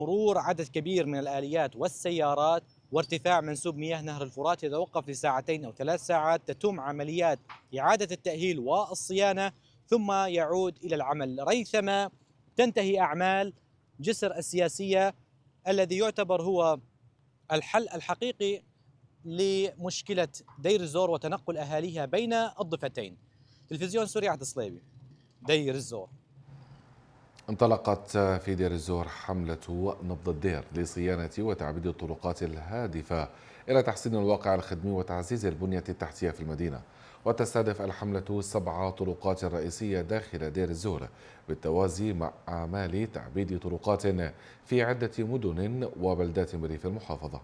مرور عدد كبير من الآليات والسيارات وارتفاع منسوب مياه نهر الفرات يتوقف لساعتين أو 3 ساعات، تتم عمليات إعادة التأهيل والصيانة ثم يعود إلى العمل، ريثما تنتهي أعمال جسر السياسية الذي يعتبر هو الحل الحقيقي لمشكلة دير الزور وتنقل أهاليها بين الضفتين. تلفزيون سوريا عبد الصليبي، دير الزور. انطلقت في دير الزور حملة نبض الدير لصيانة وتعبيد الطرقات الهادفة إلى تحسين الواقع الخدمي وتعزيز البنية التحتية في المدينة. وتستهدف الحملة 7 طرقات رئيسية داخل دير الزور بالتوازي مع أعمال تعبيد طرقات في عدة مدن وبلدات بريف المحافظة.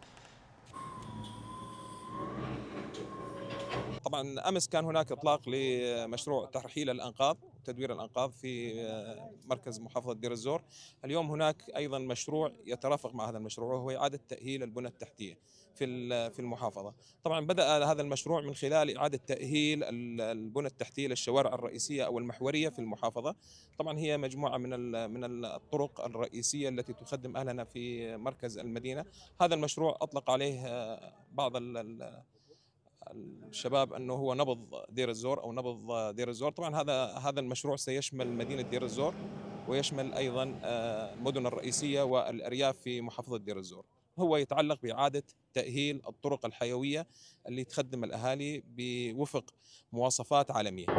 طبعا امس كان هناك اطلاق لمشروع ترحيل الانقاض وتدوير الانقاض في مركز محافظه دير الزور. اليوم هناك ايضا مشروع يترافق مع هذا المشروع وهو اعاده تاهيل البنى التحتيه في المحافظه. طبعا بدا هذا المشروع من خلال اعاده تاهيل البنى التحتيه للشوارع الرئيسيه او المحوريه في المحافظه. طبعا هي مجموعه من الطرق الرئيسيه التي تخدم اهلنا في مركز المدينه. هذا المشروع اطلق عليه بعض الشباب انه هو نبض دير الزور او نبض دير الزور. طبعا هذا المشروع سيشمل مدينه دير الزور ويشمل ايضا المدن الرئيسيه والارياف في محافظه دير الزور. هو يتعلق باعاده تاهيل الطرق الحيويه اللي تخدم الاهالي بوفق مواصفات عالميه.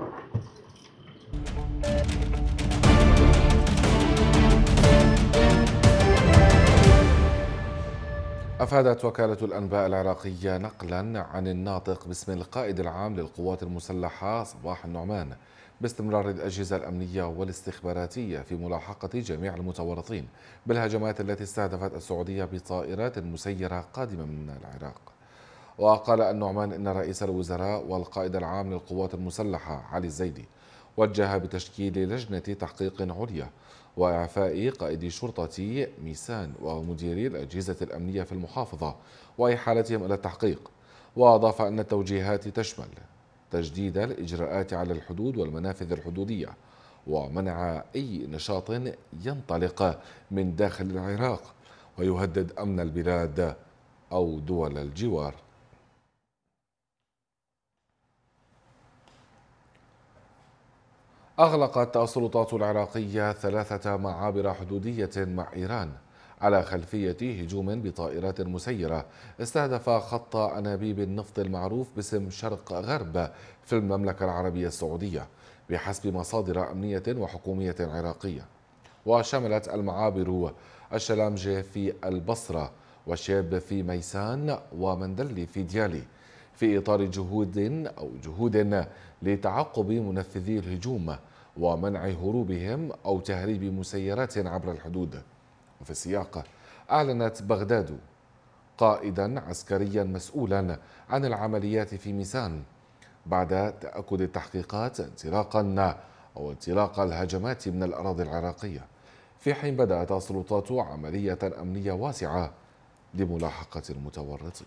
أفادت وكالة الأنباء العراقية نقلا عن الناطق باسم القائد العام للقوات المسلحة صباح النعمان باستمرار الأجهزة الأمنية والاستخباراتية في ملاحقة جميع المتورطين بالهجمات التي استهدفت السعودية بطائرات مسيرة قادمة من العراق. وقال النعمان إن رئيس الوزراء والقائد العام للقوات المسلحة علي الزيدي وجه بتشكيل لجنة تحقيق عليا وإعفاء قائدي شرطة ميسان ومديري الأجهزة الأمنية في المحافظة وإحالتهم إلى التحقيق. وأضاف أن التوجيهات تشمل تجديد الإجراءات على الحدود والمنافذ الحدودية ومنع أي نشاط ينطلق من داخل العراق ويهدد أمن البلاد أو دول الجوار. أغلقت السلطات العراقية 3 معابر حدودية مع إيران على خلفية هجوم بطائرات مسيرة استهدف خط أنابيب النفط المعروف باسم شرق غرب في المملكة العربية السعودية بحسب مصادر أمنية وحكومية عراقية. وشملت المعابر الشلامجة في البصرة وشيب في ميسان ومندلي في ديالي في إطار جهود لتعقب منفذي الهجوم ومنع هروبهم أو تهريب مسيرات عبر الحدود. وفي السياق أعلنت بغداد قائدا عسكريا مسؤولا عن العمليات في ميسان بعد تأكد التحقيقات انطلاق الهجمات من الأراضي العراقية، في حين بدأت السلطات عملية أمنية واسعة لملاحقة المتورطين.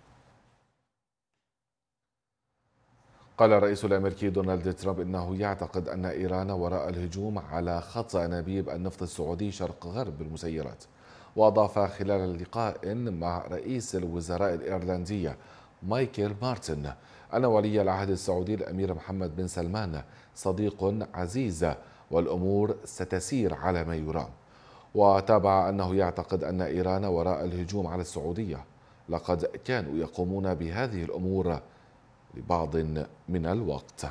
قال الرئيس الأمريكي دونالد ترامب إنه يعتقد أن إيران وراء الهجوم على خط أنابيب النفط السعودي شرق غرب المسيرات. وأضاف خلال لقاء مع رئيس الوزراء الإيرلندي مايكل مارتن أن ولي العهد السعودي الأمير محمد بن سلمان صديق عزيز والأمور ستسير على ما يرام. وتابع أنه يعتقد أن إيران وراء الهجوم على السعودية، لقد كانوا يقومون بهذه الأمور لبعض من الوقت.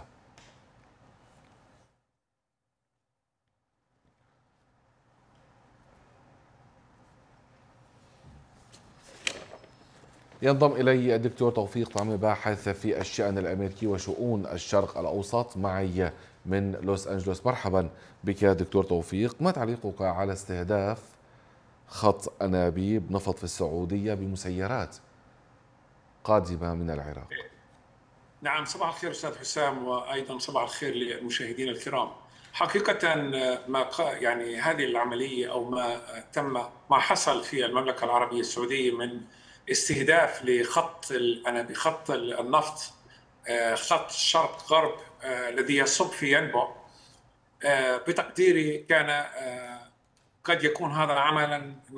ينضم إلي الدكتور توفيق طعمي باحث في الشأن الأمريكي وشؤون الشرق الأوسط معي من لوس أنجلوس. مرحبا بك دكتور توفيق، ما تعليقك على استهداف خط أنابيب نفط في السعودية بمسيرات قادمة من العراق؟ نعم، صباح الخير أستاذ حسام، وأيضا صباح الخير للمشاهدين الكرام. حقيقة يعني هذه العملية أو ما حصل في المملكة العربية السعودية من استهداف خط النفط، خط الشرق غرب الذي يصب في ينبع، بتقديري كان قد يكون هذا عملا